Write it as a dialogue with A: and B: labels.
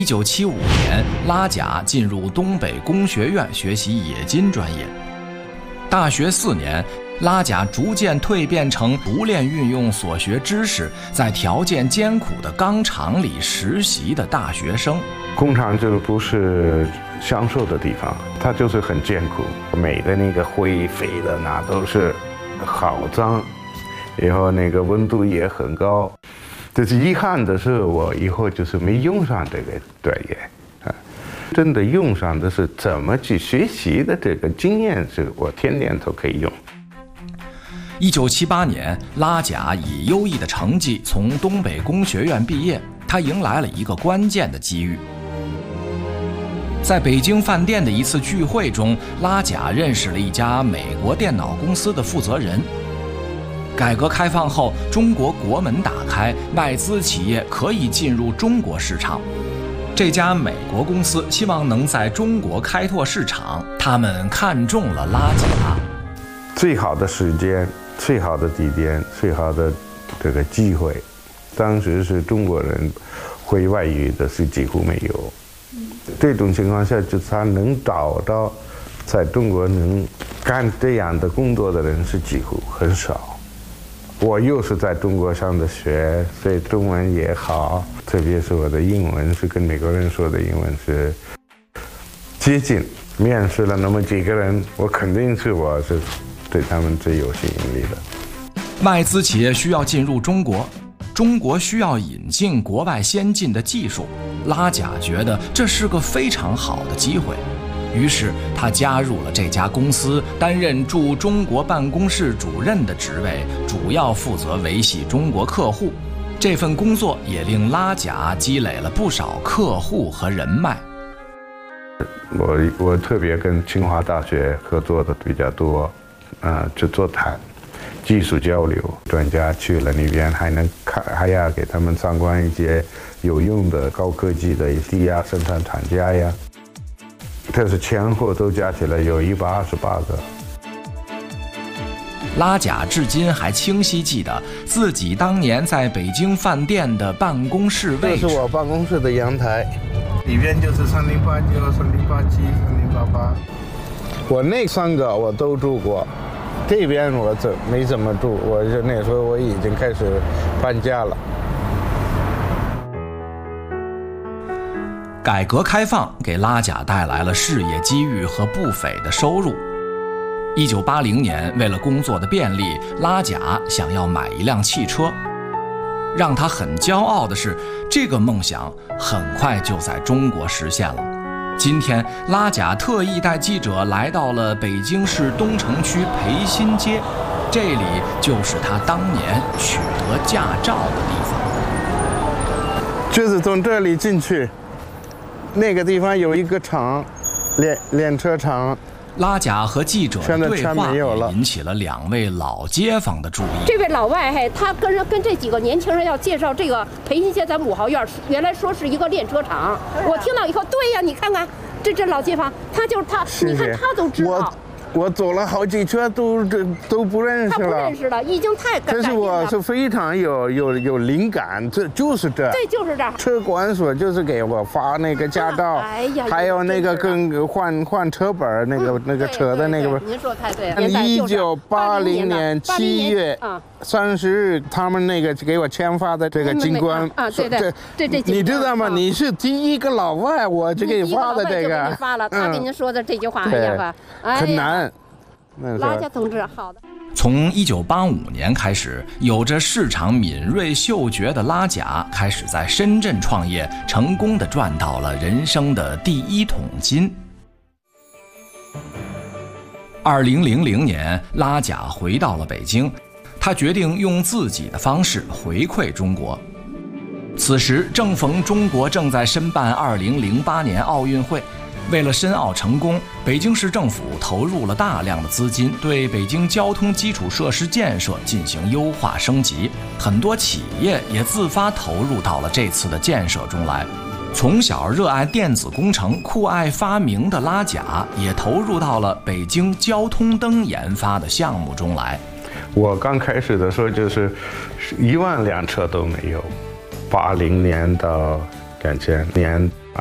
A: 1975年，拉贾进入东北工学院学习冶金专业。大学4年，拉贾逐渐蜕变成熟练运用所学知识，在条件艰苦的钢厂里实习的大学生。
B: 工厂就不是享受的地方，它就是很艰苦，每的那个灰飞的那都是好脏，然后那个温度也很高。这是遗憾的是，我以后就是没用上这个专业啊。真的用上的是怎么去学习的这个经验，是我天天都可以用。
A: 1978年，拉贾以优异的成绩从东北工学院毕业，他迎来了一个关键的机遇。在北京饭店的一次聚会中，拉贾认识了一家美国电脑公司的负责人。改革开放后，中国国门打开，外资企业可以进入中国市场。这家美国公司希望能在中国开拓市场，他们看中了拉贾。
B: 最好的时间、最好的地点、最好的这个机会，当时是中国人会外语的是几乎没有。这种情况下，就他能找到在中国能干这样的工作的人是几乎很少。我又是在中国上的学，所以中文也好，特别是我的英文是跟美国人说的英文是接近。面试了那么几个人，我肯定是我是对他们最有吸引力的。
A: 外资企业需要进入中国，中国需要引进国外先进的技术，拉贾觉得这是个非常好的机会。于是他加入了这家公司，担任驻中国办公室主任的职位，主要负责维系中国客户。这份工作也令拉贾积累了不少客户和人脉。
B: 我特别跟清华大学合作的比较多，去座谈、技术交流，专家去了那边还要给他们参观一些有用的高科技的低压生产厂家呀。这是前后都加起来有128个。
A: 拉贾至今还清晰记得自己当年在北京饭店的办公室位置。
B: 这是我办公室的阳台，里边就是3089、3087、3088。我那3个我都住过，这边我没怎么住，我就那时候我已经开始搬家了。
A: 改革开放给拉贾带来了事业机遇和不菲的收入。1980年，为了工作的便利，拉贾想要买一辆汽车。让他很骄傲的是，这个梦想很快就在中国实现了。今天，拉贾特意带记者来到了北京市东城区培新街，这里就是他当年取得驾照的地方。
B: 就是从这里进去。那个地方有一个厂，练车厂。
A: 拉贾和记者的对话引起了2位老街坊的注意。
C: 这位老外他跟这几个年轻人要介绍这个培新街咱5号院，原来说是一个练车厂。我听到以后，对呀，你看看这老街坊，他就是他，你看他都知道。
B: 我走了好几圈都不认识了。他
C: 不认识了，已经太感
B: 这是我是非常有灵感，这就是这。
C: 对，就是这。
B: 车管所就是给我发那个驾照，
C: 哎呀，
B: 还有那个跟换车本那个车的那个。
C: 您说太对了。
B: 1980年7月30日，他们那个给我签发的这个军官
C: 啊，对，
B: 你知道吗？你是第一个老外，我就给你发的这个。
C: 发了，他给您说的这句话，哎呀，
B: 很难。
C: 拉贾同志，好的。
A: 从1985年开始，有着市场敏锐嗅觉的拉贾开始在深圳创业，成功地赚到了人生的第1桶金。2000年，拉贾回到了北京，他决定用自己的方式回馈中国。此时正逢中国正在申办2008年奥运会。为了申奥成功，北京市政府投入了大量的资金，对北京交通基础设施建设进行优化升级。很多企业也自发投入到了这次的建设中来。从小热爱电子工程、酷爱发明的拉贾，也投入到了北京交通灯研发的项目中来。
B: 我刚开始的时候就是1万辆车都没有，80年到2000年。